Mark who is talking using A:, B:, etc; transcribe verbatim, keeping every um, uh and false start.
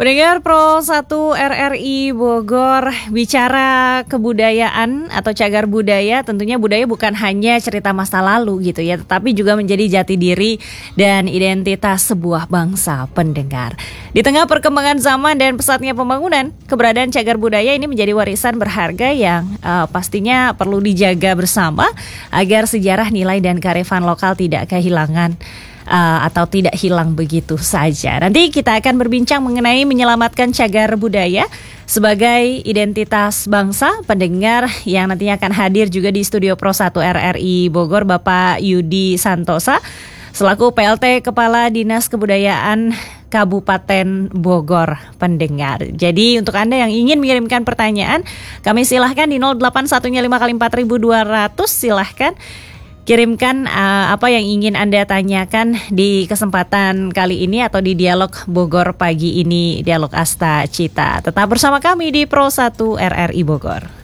A: Pendengar Pro satu R R I Bogor, bicara kebudayaan atau cagar budaya, tentunya budaya bukan hanya cerita masa lalu gitu ya, tetapi juga menjadi jati diri dan identitas sebuah bangsa, pendengar. Di tengah perkembangan zaman dan pesatnya pembangunan, keberadaan cagar budaya ini menjadi warisan berharga yang uh, pastinya perlu dijaga bersama agar sejarah, nilai dan kearifan lokal tidak kehilangan Uh, atau tidak hilang begitu saja. Nanti kita akan berbincang mengenai menyelamatkan cagar budaya sebagai identitas bangsa, pendengar yang nantinya akan hadir juga di studio Pro satu R R I Bogor, Bapak Yudi Santosa selaku P L T Kepala Dinas Kebudayaan Kabupaten Bogor, pendengar. Jadi untuk Anda yang ingin mengirimkan pertanyaan, kami silahkan di nol delapan satu lima kali empat ribu dua ratus, silahkan kirimkan uh, apa yang ingin Anda tanyakan di kesempatan kali ini atau di Dialog Bogor pagi ini, Dialog Asta Cita. Tetap bersama kami di Pro satu R R I Bogor.